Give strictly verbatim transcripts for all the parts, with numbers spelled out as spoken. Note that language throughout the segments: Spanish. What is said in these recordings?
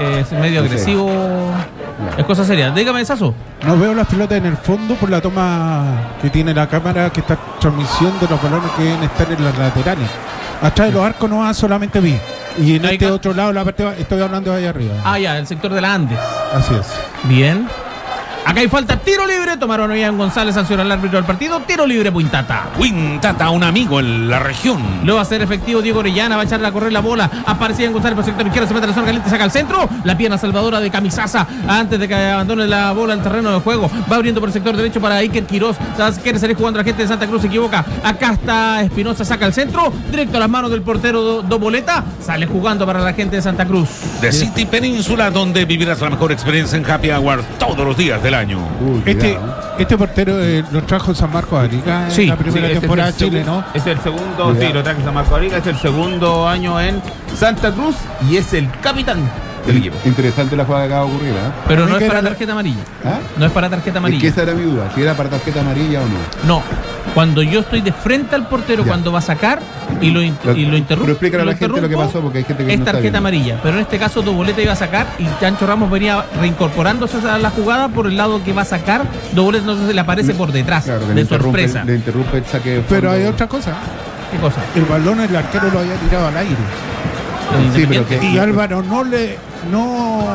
es medio no agresivo. No. Es cosa seria. Dígame, Sasso. No veo las pelotas en el fondo por la toma que tiene la cámara, que está transmisión de los balones que deben estar en las laterales. Atrás de los arcos no va, solamente vi. Y en Ahí este ca- otro lado, la parte, estoy hablando de allá arriba. Ah, ya, el sector de la Andes. Así es. Bien. Acá hay falta, tiro libre. Tomaron a Ian González, sanciona al árbitro del partido. Tiro libre, Puintata. Puintata, un amigo en la región. Lo va a hacer efectivo Diego Orellana, va a echarle a correr la bola. Aparece Ian González por el sector izquierdo, se mete a la zona caliente, saca al centro. La pierna salvadora de Camisaza antes de que abandone la bola al terreno de juego. Va abriendo por el sector derecho para Iker Quiroz. Quiere salir jugando la gente de Santa Cruz, se equivoca. Acá está Espinosa, saca al centro. Directo a las manos del portero Do, Do Boleta. Sale jugando para la gente de Santa Cruz. De City Península, donde vivirás la mejor experiencia en Happy Hour todos los días del año. Uy, Este, cuidado, ¿eh? este portero eh, lo trajo San Marcos de Arica en Sí, la primera Sí, este temporada es de el Chile, segu- ¿no? Es el segundo, Cuidado. sí, lo traje San Marco Arica, es el segundo año en Santa Cruz y es el capitán del equipo. Interesante la jugada que acaba de ocurrir, ¿eh? Pero A mí no es que para era- tarjeta amarilla. ¿Ah? No es para tarjeta Es que amarilla. esa era mi duda, si era para tarjeta amarilla o no. No. Cuando yo estoy de frente al portero, Ya. cuando va a sacar y lo, in- Lo- y lo interrumpe. pero explícale a la gente lo que interrumpo, pasó, porque hay gente que es no está tarjeta viendo. amarilla. Pero en este caso, Doboleta iba a sacar y Chancho Ramos venía reincorporándose a la jugada por el lado que va a sacar. Doboleta entonces le aparece por detrás, Claro, que le de interrumpe, sorpresa. le interrumpe el saque de Pero fondo. hay otra cosa. ¿Qué cosa? El balón el arquero lo había tirado al aire. Sí, pero que- Y Álvaro no le no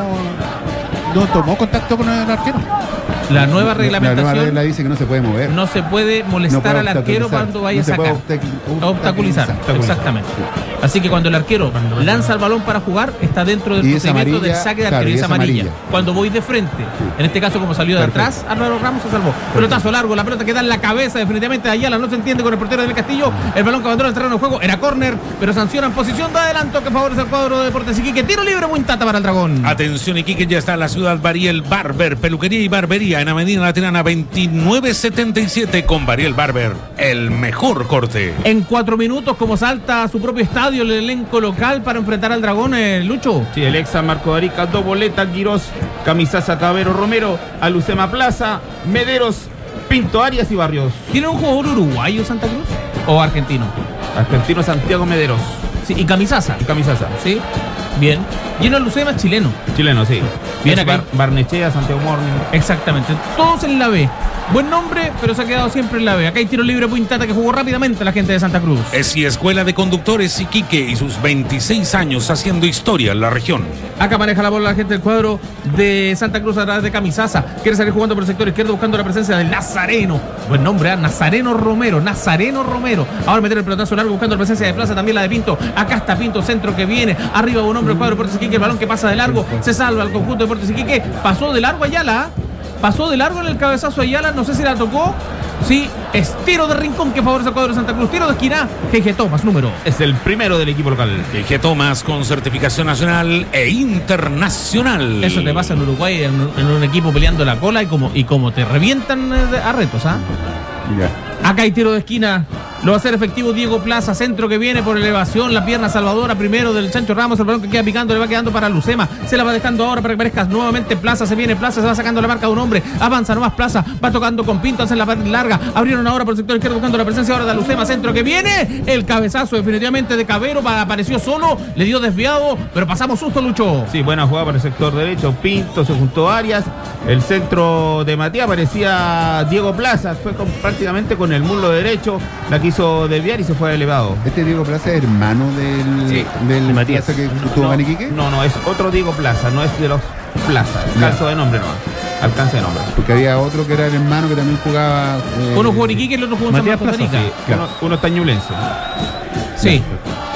no tomó contacto con el arquero. La nueva La nueva reglamentación regla dice que no se puede mover. no se puede molestar No puede al arquero obstaculizar. cuando vaya No a se puede sacar. obstac- Obstaculizar, obstaculizar. exactamente. Así que cuando el arquero lanza el balón para jugar, está dentro del Y es procedimiento amarilla, del saque de claro, arquero, y y es es amarilla. amarilla. Cuando voy de frente, en este caso como salió de Perfecto. atrás, Álvaro Ramos se salvó. Pelotazo largo, la pelota queda en la cabeza definitivamente de Ayala, no se entiende con el portero del Castillo. El balón que abandona el terreno de juego era córner, pero sancionan posición de adelanto que favorece al cuadro de Deportes Iquique. Tiro libre, Muintata para el Dragón. Atención, Iquique, ya está en la ciudad Bariel Barber, peluquería y barbería en Avenida La Tirana veintinueve setenta y siete con Bariel Barber, el mejor corte. En cuatro minutos, como salta a su propio estadio el elenco local para enfrentar al Dragón, eh, Lucho. Sí, el ex San Marco de Arica, Doboleta, Quirós, Camisaza, Cabero, Romero, Alucema Plaza, Mederos, Pinto Arias y Barrios. ¿Tiene un jugador uruguayo Santa Cruz? ¿O argentino? Argentino Santiago Mederos. Sí, y Camisaza. Y Camisaza. Sí, bien. Lleno Lucema chileno. Chileno, sí. Bien Es acá. Bar- Barnechea, Santiago Morning. Exactamente. Todos en la B. Buen nombre, pero se ha quedado siempre en la B. Acá hay tiro libre Puintata que jugó rápidamente la gente de Santa Cruz. Es y Escuela de Conductores Iquique y sus veintiséis años haciendo historia en la región. Acá maneja la bola la gente del cuadro de Santa Cruz a través de Camisaza. Quiere salir jugando por el sector izquierdo buscando la presencia del Nazareno. Buen nombre, ¿eh? Nazareno Romero. Nazareno Romero. Ahora meter el pelotazo largo buscando la presencia de Plaza, también la de Pinto. Acá está Pinto, centro que viene. Arriba un hombre del cuadro de Deportes Iquique. El balón que pasa de largo. Se salva el conjunto de Deportes Iquique. Pasó de largo Ayala. Pasó de largo en el cabezazo Ayala. No sé si la tocó. Sí, es tiro de rincón que favorece al cuadro de Santa Cruz. Tiro de esquina. G G Thomas, número. Es el primero del equipo local. I G Thomas con certificación nacional e internacional. Eso te pasa en Uruguay en, un- en un equipo peleando la cola y como, y como te revientan eh, a retos, ¿ah? Ya. Acá hay tiro de esquina. Lo va a hacer efectivo Diego Plaza, centro que viene por elevación, la pierna salvadora primero del Chancho Ramos, el balón que queda picando, le va quedando para Lucema, se la va dejando ahora para que parezca nuevamente Plaza, se viene Plaza, se va sacando la marca de un hombre, avanza nomás Plaza, va tocando con Pinto, hace la parte larga, abrieron ahora por el sector izquierdo buscando la presencia ahora de Lucema, centro que viene, el cabezazo definitivamente de Cabero, pa- apareció solo, le dio desviado, pero pasamos susto, Lucho. Sí, buena jugada para el sector derecho. Pinto se juntó a Arias. El centro de Matías parecía Diego Plaza. Fue con- prácticamente con el muslo derecho. La quiso desviar y se fue elevado. Este Diego Plaza es hermano del, Sí, del de Matías. Plaza que tuvo No, en Iquique. no, no, es otro Diego Plaza. No es de los Plaza. Alcanzo de nombre nomás. Alcance de nombre. Porque había otro que era el hermano que también jugaba. eh, Uno jugó en Iquique y el otro jugó en San Matías Marcos de Plaza, Arica. sí. Claro. Uno, uno está en Ñublense. Sí. Sí.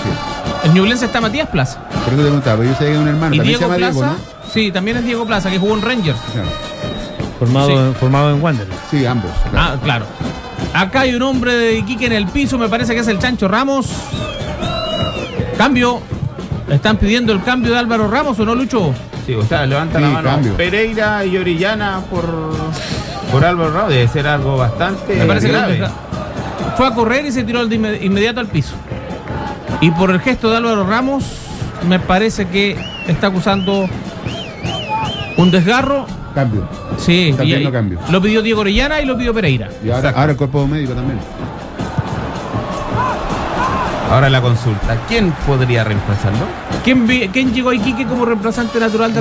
En Ñublense está Matías Plaza. Por eso te preguntaba, pero yo sabía que era un hermano. Y También Diego se llama Plaza, Diego, ¿no? sí, también es Diego Plaza, que jugó en Rangers. Claro. Formado, Sí. en, formado en Wanderers. Sí, ambos. Ah, claro. Acá hay un hombre de Iquique en el piso, me parece que es el Chancho Ramos. Cambio. ¿Están pidiendo el cambio de Álvaro Ramos o no, Lucho? Sí, o sea, levanta Sí, la mano cambio. Pereira y Orellana por, por Álvaro Ramos. Debe ser algo bastante Me parece grave. que fue a correr y se tiró de inme- inmediato al piso. Y por el gesto de Álvaro Ramos, me parece que está acusando un desgarro. Cambio. Sí, Está y- pidiendo y- cambio. lo pidió Diego Orellana y lo pidió Pereira. Y ahora, Exacto. ahora el cuerpo médico también. Ahora la consulta. ¿Quién podría reemplazarlo? ¿Quién, vi- quién llegó a Iquique como reemplazante natural de